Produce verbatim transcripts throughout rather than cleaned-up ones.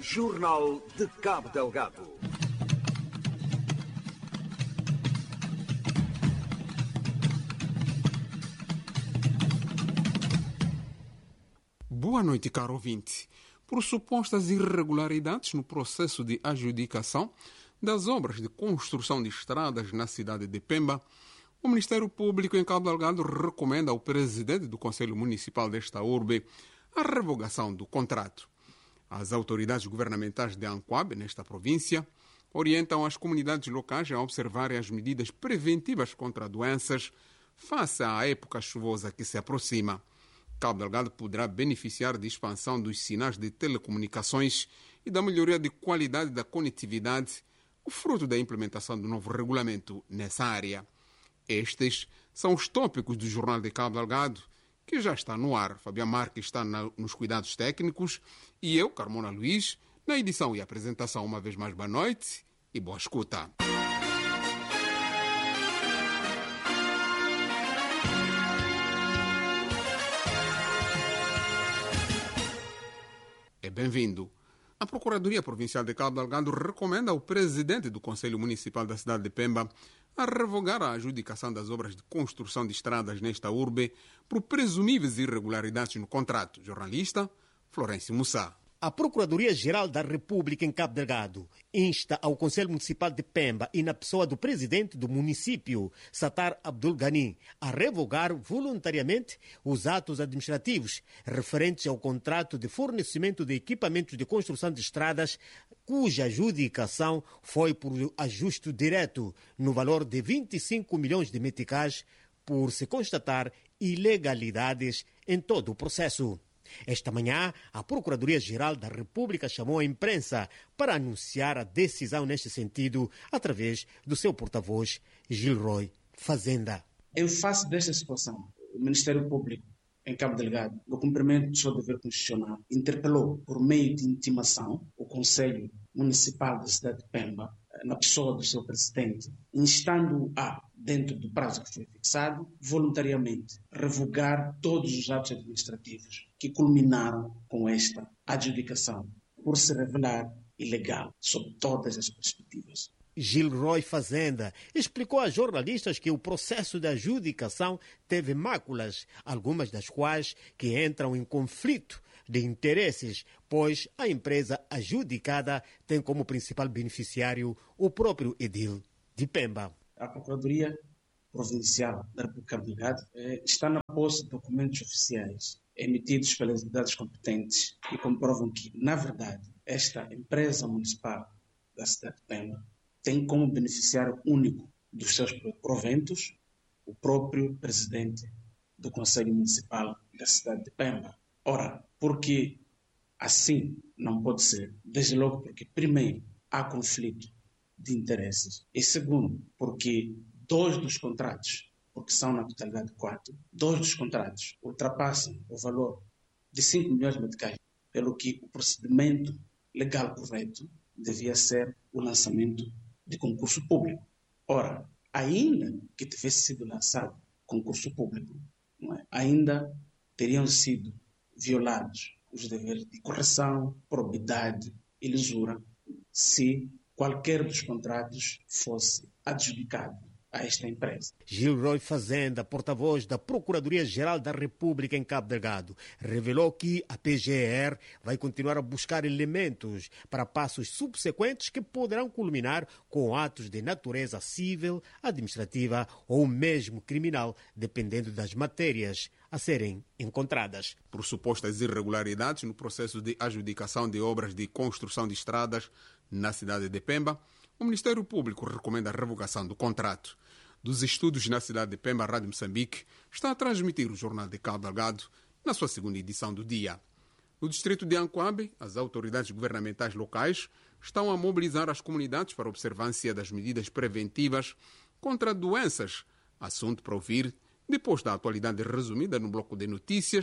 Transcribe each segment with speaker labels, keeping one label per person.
Speaker 1: Jornal de Cabo Delgado.
Speaker 2: Boa noite, caro ouvinte. Por supostas irregularidades no processo de adjudicação das obras de construção de estradas na cidade de Pemba, o Ministério Público em Cabo Delgado recomenda ao presidente do Conselho Municipal desta urbe a revogação do contrato. As autoridades governamentais de Anquabe, nesta província, orientam as comunidades locais a observarem as medidas preventivas contra doenças face à época chuvosa que se aproxima. Cabo Delgado poderá beneficiar de expansão dos sinais de telecomunicações e da melhoria de qualidade da conectividade, o fruto da implementação do novo regulamento nessa área. Estes são os tópicos do Jornal de Cabo Delgado, que já está no ar. Fabiano Marques está na, nos cuidados técnicos e eu, Carmona Luiz, na edição e apresentação. Uma vez mais, boa noite e boa escuta. É bem-vindo. A Procuradoria Provincial de Cabo Delgado recomenda ao presidente do Conselho Municipal da cidade de Pemba a revogar a adjudicação das obras de construção de estradas nesta urbe por presumíveis irregularidades no contrato. Jornalista Florencio Mussá.
Speaker 3: A Procuradoria-Geral da República em Cabo Delgado insta ao Conselho Municipal de Pemba e na pessoa do presidente do município, Satar Abdul Ghani, a revogar voluntariamente os atos administrativos referentes ao contrato de fornecimento de equipamentos de construção de estradas, cuja adjudicação foi por ajuste direto no valor de vinte e cinco milhões de meticais, por se constatar ilegalidades em todo o processo. Esta manhã, a Procuradoria-Geral da República chamou a imprensa para anunciar a decisão neste sentido através do seu porta-voz, Gilroy Fazenda.
Speaker 4: Em face desta situação, o Ministério Público em Cabo Delgado, no cumprimento do seu dever constitucional, interpelou por meio de intimação o Conselho Municipal da cidade de Pemba, na pessoa do seu presidente, instando-o a, dentro do prazo que foi fixado, voluntariamente revogar todos os atos administrativos que culminaram com esta adjudicação, por se revelar ilegal sob todas as perspectivas.
Speaker 3: Gilroy Fazenda explicou a jornalistas que o processo de adjudicação teve máculas, algumas das quais que entram em conflito de interesses, pois a empresa adjudicada tem como principal beneficiário o próprio edil de Pemba.
Speaker 4: A Procuradoria Provincial da República de Cabo Delgado eh, está na posse de documentos oficiais emitidos pelas entidades competentes e comprovam que, na verdade, esta empresa municipal da cidade de Pemba tem como beneficiário único dos seus proventos o próprio presidente do Conselho Municipal da cidade de Pemba. Ora, porque assim não pode ser? Desde logo porque, primeiro, há conflito de interesses e, segundo, porque dois dos contratos, porque são na totalidade quatro, dois dos contratos ultrapassam o valor de cinco milhões de meticais, pelo que o procedimento legal correto devia ser o lançamento de concurso público. Ora, ainda que tivesse sido lançado concurso público, não é? Ainda teriam sido violados os deveres de correção, probidade e lisura se qualquer dos contratos fosse adjudicado a esta empresa.
Speaker 3: Gilroy Fazenda, porta-voz da Procuradoria-Geral da República em Cabo Delgado, revelou que a P G R vai continuar a buscar elementos para passos subsequentes que poderão culminar com atos de natureza civil, administrativa ou mesmo criminal, dependendo das matérias a serem encontradas.
Speaker 2: Por supostas irregularidades no processo de adjudicação de obras de construção de estradas na cidade de Pemba, o Ministério Público recomenda a revogação do contrato. Dos estudos na cidade de Pemba, a Rádio Moçambique está a transmitir o Jornal de Cabo Delgado na sua segunda edição do dia. No distrito de Anquabe, as autoridades governamentais locais estão a mobilizar as comunidades para a observância das medidas preventivas contra doenças, assunto para ouvir depois da atualidade resumida no bloco de notícias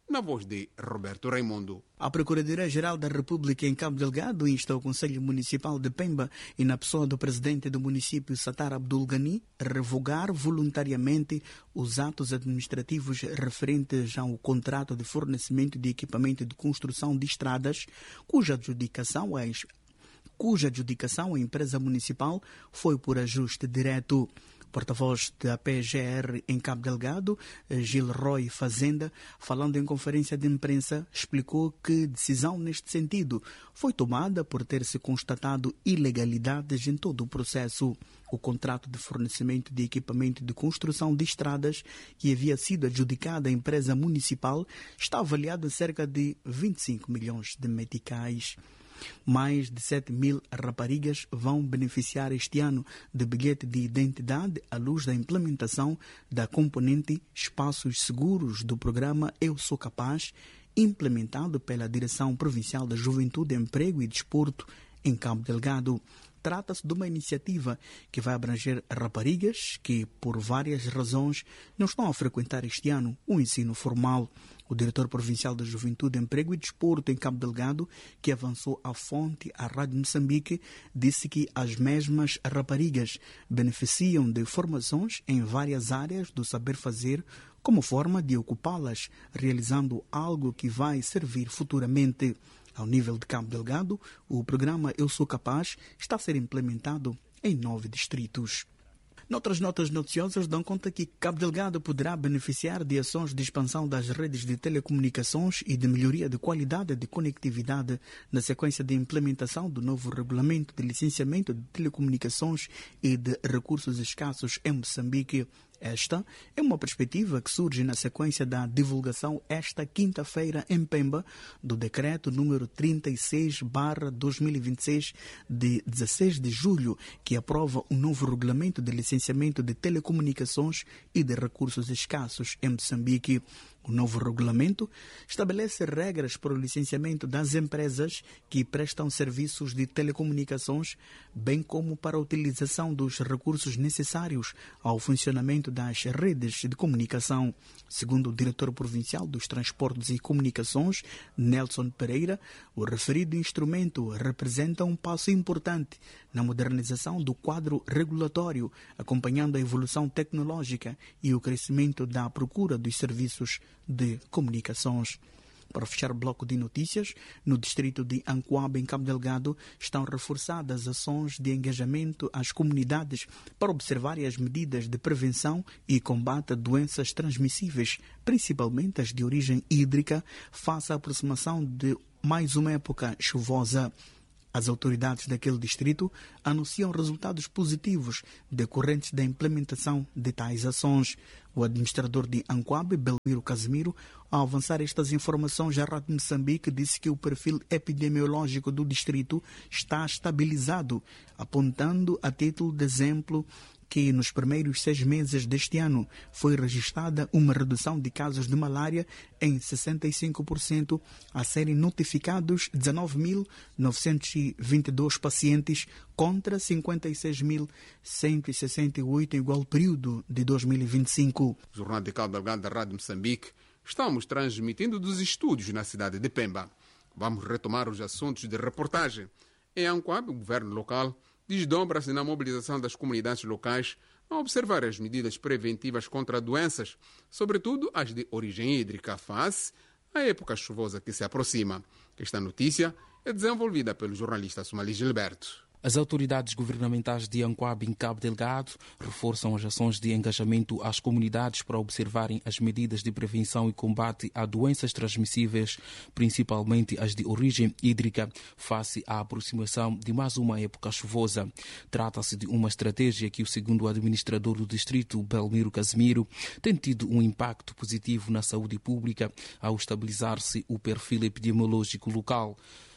Speaker 2: na voz de Roberto Raimundo.
Speaker 5: A Procuradoria-Geral da República em Cabo Delgado insta o Conselho Municipal de Pemba e na pessoa do presidente do município, Sattar Abdul Ghani, a revogar voluntariamente os atos administrativos referentes ao contrato de fornecimento de equipamento de construção de estradas, cuja adjudicação é cuja adjudicação à empresa municipal foi por ajuste direto. Porta-voz da P G R em Cabo Delgado, Gilroy Fazenda, falando em conferência de imprensa, explicou que decisão neste sentido foi tomada por ter-se constatado ilegalidades em todo o processo. O contrato de fornecimento de equipamento de construção de estradas, que havia sido adjudicado à empresa municipal, está avaliado em cerca de vinte e cinco milhões de meticais. Mais de sete mil raparigas vão beneficiar este ano de bilhete de identidade à luz da implementação da componente Espaços Seguros do programa Eu Sou Capaz, implementado pela Direção Provincial da Juventude, Emprego e Desporto em Cabo Delgado. Trata-se de uma iniciativa que vai abranger raparigas que, por várias razões, não estão a frequentar este ano o ensino formal. O diretor provincial da Juventude, Emprego e Desporto em Cabo Delgado, que avançou à fonte à Rádio Moçambique, disse que as mesmas raparigas beneficiam de formações em várias áreas do saber fazer como forma de ocupá-las, realizando algo que vai servir futuramente. Ao nível de Cabo Delgado, o programa Eu Sou Capaz está a ser implementado em nove distritos. Noutras notas noticiosas dão conta que Cabo Delgado poderá beneficiar de ações de expansão das redes de telecomunicações e de melhoria de qualidade de conectividade na sequência de implementação do novo regulamento de licenciamento de telecomunicações e de recursos escassos em Moçambique. Esta é uma perspectiva que surge na sequência da divulgação esta quinta-feira em Pemba do decreto número trinta e seis barra dois mil e vinte e seis de dezesseis de julho, que aprova um novo regulamento de licenciamento de telecomunicações e de recursos escassos em Moçambique. O novo regulamento estabelece regras para o licenciamento das empresas que prestam serviços de telecomunicações, bem como para a utilização dos recursos necessários ao funcionamento das redes de comunicação. Segundo o diretor provincial dos Transportes e Comunicações, Nelson Pereira, o referido instrumento representa um passo importante na modernização do quadro regulatório, acompanhando a evolução tecnológica e o crescimento da procura dos serviços de comunicações. Para fechar o bloco de notícias, no distrito de Ancoaba, em Cabo Delgado, estão reforçadas ações de engajamento às comunidades para observarem as medidas de prevenção e combate a doenças transmissíveis, principalmente as de origem hídrica, face à aproximação de mais uma época chuvosa. As autoridades daquele distrito anunciam resultados positivos decorrentes da implementação de tais ações. O administrador de Ancoabe, Belmiro Casimiro, ao avançar estas informações à Rádio Moçambique, disse que o perfil epidemiológico do distrito está estabilizado, apontando a título de exemplo que nos primeiros seis meses deste ano foi registrada uma redução de casos de malária em sessenta e cinco por cento, a serem notificados dezenove mil novecentos e vinte e dois pacientes contra cinquenta e seis mil cento e sessenta e oito em igual período de dois mil e vinte e cinco.
Speaker 2: Jornal de Cabo Delgado da Rádio Moçambique, estamos transmitindo dos estúdios na cidade de Pemba. Vamos retomar os assuntos de reportagem. Em Ancoabe, o governo local desdobra-se na mobilização das comunidades locais a observar as medidas preventivas contra doenças, sobretudo as de origem hídrica, face à época chuvosa que se aproxima. Esta notícia é desenvolvida pelo jornalista Somali Gilberto.
Speaker 6: As autoridades governamentais de Ancoabe, em Cabo Delgado, reforçam as ações de engajamento às comunidades para observarem as medidas de prevenção e combate a doenças transmissíveis, principalmente as de origem hídrica, face à aproximação de mais uma época chuvosa. Trata-se de uma estratégia que, segundo o administrador do distrito, Belmiro Casimiro, tem tido um impacto positivo na saúde pública ao estabilizar-se o perfil epidemiológico local.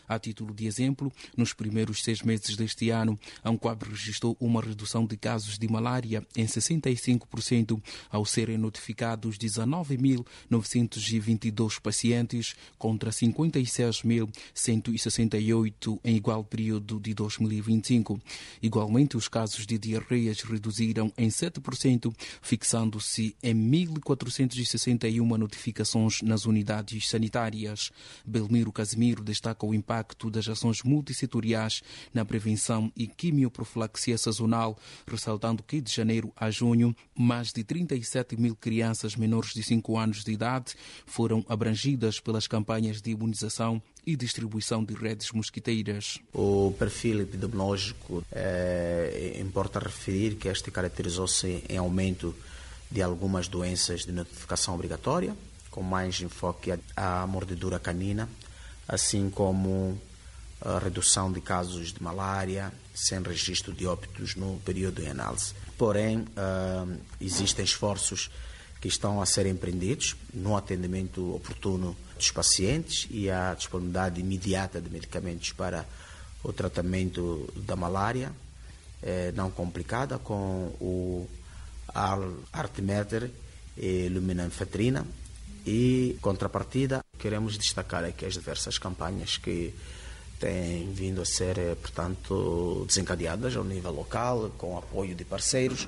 Speaker 6: A título de exemplo, nos primeiros seis meses deste ano, a Ancoab registrou uma redução de casos de malária em sessenta e cinco por cento, ao serem notificados dezenove mil novecentos e vinte e dois pacientes contra cinquenta e seis mil cento e sessenta e oito em igual período de dois mil e vinte e cinco. Igualmente, os casos de diarreias reduziram em sete por cento, fixando-se em mil quatrocentos e sessenta e uma notificações nas unidades sanitárias. Belmiro Casimiro destaca o impacto das ações multissetoriais na prevenção e quimioprofilaxia sazonal, ressaltando que de janeiro a junho, mais de trinta e sete mil crianças menores de cinco anos de idade foram abrangidas pelas campanhas de imunização e distribuição de redes mosquiteiras.
Speaker 7: O perfil epidemiológico, é, importa referir que este caracterizou-se em aumento de algumas doenças de notificação obrigatória, com mais enfoque à mordedura canina, assim como a redução de casos de malária, sem registro de óbitos no período em análise. Porém, uh, existem esforços que estão a ser empreendidos no atendimento oportuno dos pacientes e a disponibilidade imediata de medicamentos para o tratamento da malária, eh, não complicada, com o arteméter e luminanfetrina. E, contrapartida, queremos destacar aqui as diversas campanhas que têm vindo a ser, portanto, desencadeadas ao nível local, com apoio de parceiros.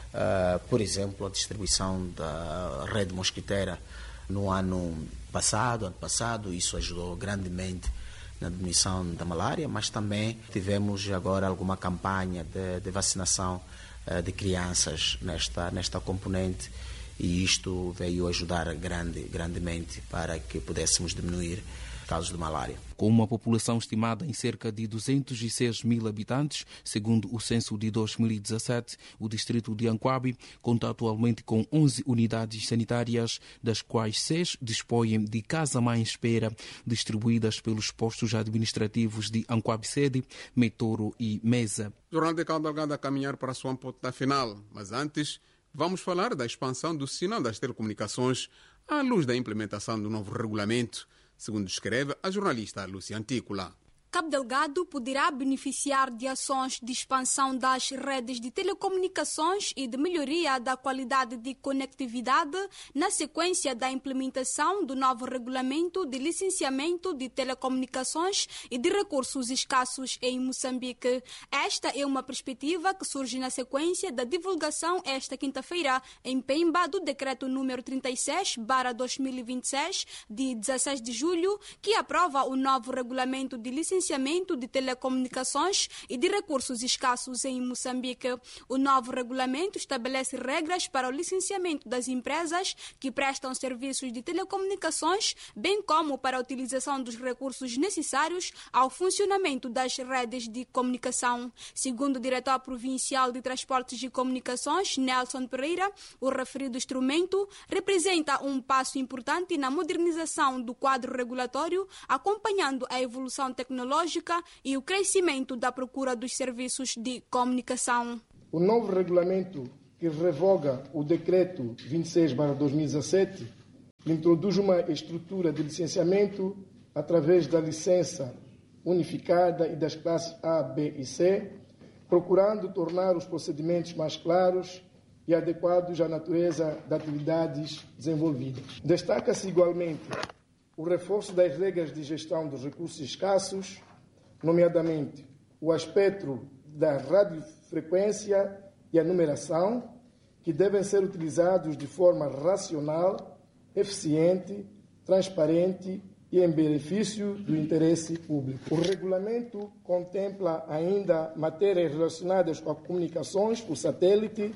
Speaker 7: Uh, por exemplo, a distribuição da rede mosquiteira no ano passado, ano passado, isso ajudou grandemente na diminuição da malária, mas também tivemos agora alguma campanha de, de vacinação uh, de crianças nesta, nesta componente, e isto veio ajudar grande, grandemente para que pudéssemos diminuir casos de malária.
Speaker 6: Com uma população estimada em cerca de duzentos e seis mil habitantes, segundo o censo de dois mil e dezassete, o distrito de Ancoab conta atualmente com onze unidades sanitárias, das quais seis dispõem de casa-mãe espera, distribuídas pelos postos administrativos de Ancoab Sede, Metoro e Mesa.
Speaker 2: O Jornal de Cabo Delgado a caminhar para a sua ponta final, mas antes vamos falar da expansão do sinal das telecomunicações à luz da implementação do novo regulamento, segundo escreve a jornalista Lúcia Antícola.
Speaker 8: Cabo Delgado poderá beneficiar de ações de expansão das redes de telecomunicações e de melhoria da qualidade de conectividade na sequência da implementação do novo regulamento de licenciamento de telecomunicações e de recursos escassos em Moçambique. Esta é uma perspectiva que surge na sequência da divulgação esta quinta-feira em Pemba do decreto número trinta e seis barra dois mil e vinte e seis de dezesseis de julho, que aprova o novo regulamento de licenciamento licenciamento de telecomunicações e de recursos escassos em Moçambique. O novo regulamento estabelece regras para o licenciamento das empresas que prestam serviços de telecomunicações, bem como para a utilização dos recursos necessários ao funcionamento das redes de comunicação. Segundo o diretor provincial de Transportes e Comunicações, Nelson Pereira, o referido instrumento representa um passo importante na modernização do quadro regulatório, acompanhando a evolução tecnológica e o crescimento da procura dos serviços de comunicação.
Speaker 9: O novo regulamento que revoga o decreto vinte e seis barra dois mil e dezassete introduz uma estrutura de licenciamento através da licença unificada e das classes A, B e C, procurando tornar os procedimentos mais claros e adequados à natureza das atividades desenvolvidas. Destaca-se igualmente o reforço das regras de gestão dos recursos escassos, nomeadamente o aspecto da radiofrequência e a numeração, que devem ser utilizados de forma racional, eficiente, transparente e em benefício do interesse público. O regulamento contempla ainda matérias relacionadas com comunicações por satélite,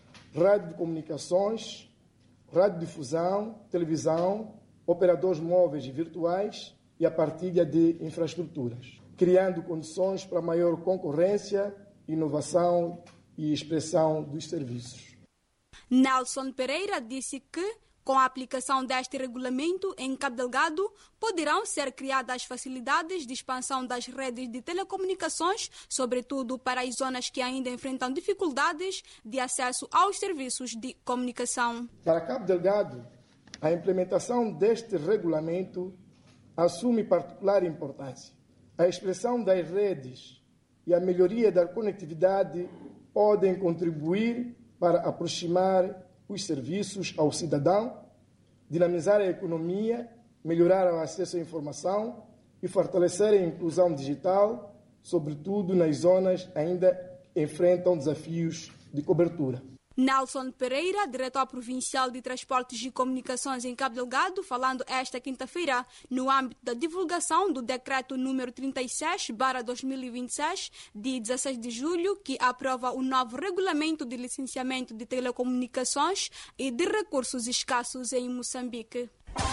Speaker 9: radiocomunicações, radiodifusão, televisão, operadores móveis e virtuais e a partilha de infraestruturas, criando condições para maior concorrência, inovação e expressão dos serviços.
Speaker 8: Nelson Pereira disse que, com a aplicação deste regulamento em Cabo Delgado, poderão ser criadas facilidades de expansão das redes de telecomunicações, sobretudo para as zonas que ainda enfrentam dificuldades de acesso aos serviços de comunicação.
Speaker 9: Para Cabo Delgado, a implementação deste regulamento assume particular importância, A expressão das redes e a melhoria da conectividade podem contribuir para aproximar os serviços ao cidadão, dinamizar a economia, melhorar o acesso à informação e fortalecer a inclusão digital, sobretudo nas zonas que ainda enfrentam desafios de cobertura.
Speaker 8: Nelson Pereira, diretor provincial de Transportes e Comunicações em Cabo Delgado, falando esta quinta-feira no âmbito da divulgação do decreto número trinta e seis barra dois mil e vinte e seis, de dezesseis de julho, que aprova o novo regulamento de licenciamento de telecomunicações e de recursos escassos em Moçambique.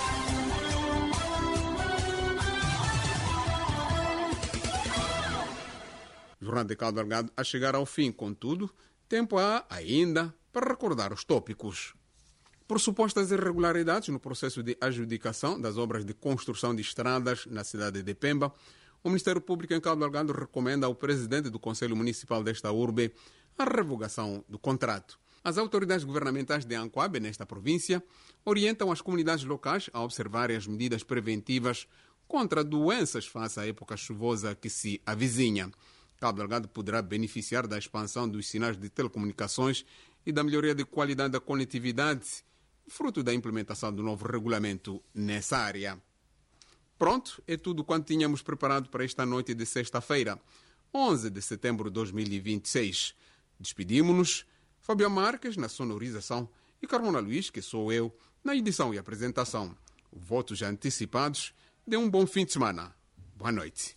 Speaker 2: Jornal de Cabo Delgado a chegar ao fim, contudo, tempo há ainda para recordar os tópicos. Por supostas irregularidades no processo de adjudicação das obras de construção de estradas na cidade de Pemba, o Ministério Público em Cabo Delgado recomenda ao presidente do Conselho Municipal desta urbe a revogação do contrato. As autoridades governamentais de Ancoabe, nesta província, orientam as comunidades locais a observarem as medidas preventivas contra doenças face à época chuvosa que se avizinha. Cabo Delgado poderá beneficiar da expansão dos sinais de telecomunicações e da melhoria de qualidade da conectividade, fruto da implementação do novo regulamento nessa área. Pronto, é tudo quanto tínhamos preparado para esta noite de sexta-feira, onze de setembro de dois mil e vinte e seis. Despedimos-nos, Fábio Marques na sonorização e Carmona Luiz, que sou eu, na edição e apresentação. Votos já antecipados de um bom fim de semana. Boa noite.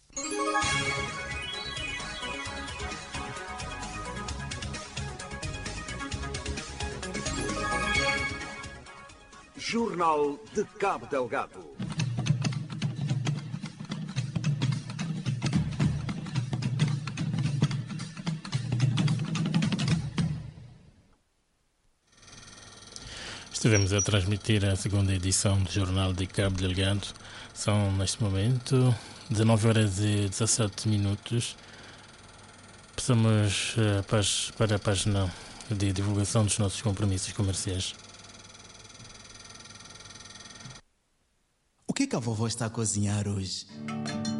Speaker 1: Jornal de Cabo Delgado.
Speaker 10: Estivemos a transmitir a segunda edição do Jornal de Cabo Delgado. São, neste momento, dezanove horas e dezassete minutos. Passamos uh, para a página de divulgação dos nossos compromissos comerciais.
Speaker 11: O que é que a vovó está a cozinhar hoje?